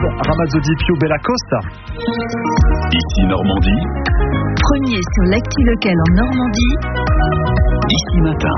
Ramazzoni più bella costa. Ici Normandie. Premier sur l'actu locale en Normandie. Ici Matin.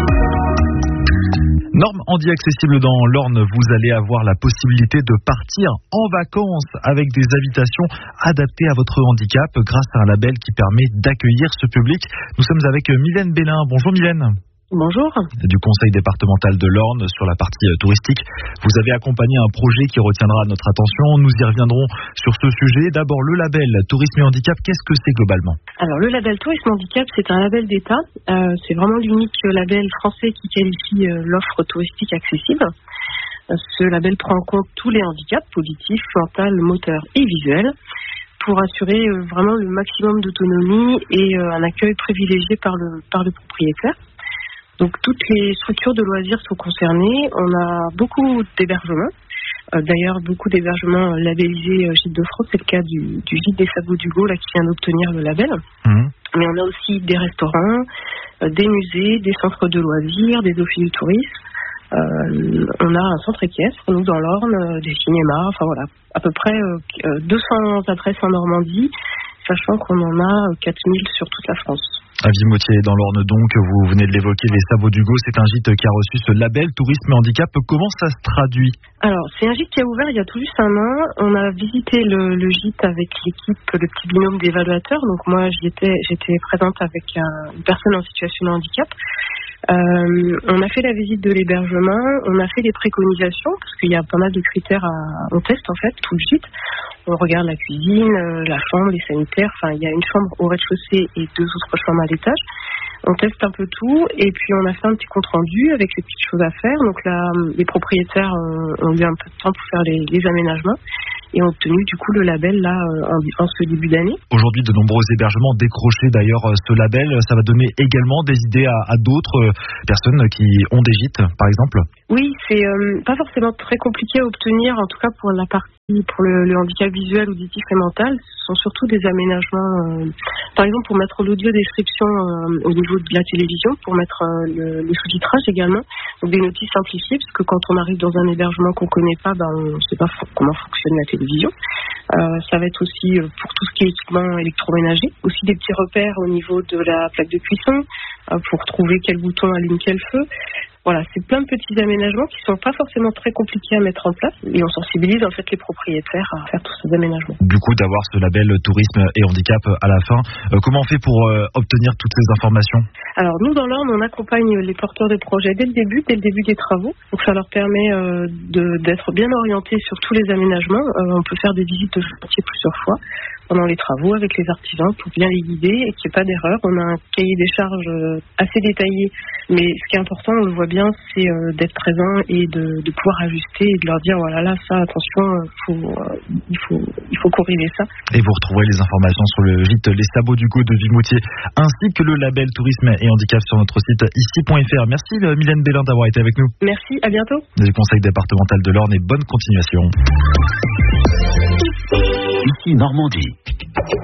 Normandie accessible dans l'Orne, vous allez avoir la possibilité de partir en vacances avec des invitations adaptées à votre handicap grâce à un label qui permet d'accueillir ce public. Nous sommes avec Mylène Bellin. Bonjour Mylène. Bonjour. Du conseil départemental de l'Orne sur la partie touristique. Vous avez accompagné un projet qui retiendra notre attention. Nous y reviendrons sur ce sujet. D'abord, le label Tourisme et Handicap, qu'est-ce que c'est globalement ? Alors, le label Tourisme et Handicap, c'est un label d'État. C'est vraiment l'unique label français qui qualifie l'offre touristique accessible. Ce label prend en compte tous les handicaps, auditifs, mental, moteur et visuel, pour assurer vraiment le maximum d'autonomie et un accueil privilégié par le propriétaire. Donc toutes les structures de loisirs sont concernées. On a beaucoup d'hébergements. D'ailleurs, beaucoup d'hébergements labellisés Gîtes de France. C'est le cas du Gîte des Sabots du Gau, là, qui vient d'obtenir le label. Mais on a aussi des restaurants, des musées, des centres de loisirs, des offices du tourisme. On a un centre équestre, nous, dans l'Orne, des cinémas. Enfin voilà, à peu près 200 adresses en Normandie, sachant qu'on en a 4000 sur toute la France. À Vimoutier dans l'Orne donc, vous venez de l'évoquer, les Sabots du Gau, c'est un gîte qui a reçu ce label Tourisme et Handicap. Comment ça se traduit ? Alors, c'est un gîte qui a ouvert il y a tout juste un an. On a visité le gîte avec l'équipe, le petit binôme d'évaluateurs. Donc moi, j'étais présente avec une personne en situation de handicap. On a fait la visite de l'hébergement, on a fait des préconisations, parce qu'il y a pas mal de critères on teste en fait tout le gîte. On regarde la cuisine, la chambre, les sanitaires, enfin il y a une chambre au rez-de-chaussée et 2 autres chambres à l'étage. On teste un peu tout et puis on a fait un petit compte rendu avec les petites choses à faire. Donc là, les propriétaires ont eu un peu de temps pour faire les aménagements et ont obtenu du coup le label là en ce début d'année. Aujourd'hui, de nombreux hébergements décrochaient d'ailleurs ce label. Ça va donner également des idées à d'autres personnes qui ont des gîtes, par exemple. Oui, c'est pas forcément très compliqué à obtenir, en tout cas pour la partie pour le handicap visuel, auditif et mental. Ce sont surtout des aménagements, par exemple pour mettre l'audio description au niveau de la télévision, pour mettre le sous-titrage également, donc des notices simplifiées, parce que quand on arrive dans un hébergement qu'on connaît pas, on ne sait pas comment fonctionne la télévision. Ça va être aussi pour tout ce qui est équipement électroménager, aussi des petits repères au niveau de la plaque de cuisson, pour trouver quel bouton allume quel feu. Voilà, c'est plein de petits aménagements qui sont pas forcément très compliqués à mettre en place et on sensibilise en fait les propriétaires à faire tous ces aménagements. Du coup, d'avoir ce label Tourisme et Handicap à la fin, comment on fait pour obtenir toutes ces informations ? Alors nous dans l'Orne, on accompagne les porteurs de projets dès le début des travaux. Donc ça leur permet d'être bien orientés sur tous les aménagements. On peut faire des visites de chantier plusieurs fois pendant les travaux avec les artisans pour bien les guider et qu'il n'y ait pas d'erreur. On a un cahier des charges assez détaillé, mais ce qui est important, on le voit bien, c'est d'être présent et de pouvoir ajuster et de leur dire voilà là ça attention, il faut corriger ça. Et vous retrouverez les informations sur le gîte Les Sabots du Gau de Vimoutier ainsi que le label Tourisme et Handicap sur notre site ici.fr. Merci Mylène Bellin d'avoir été avec nous. Merci, à bientôt. Du conseil départemental de l'Orne et bonne continuation. Ici Normandie.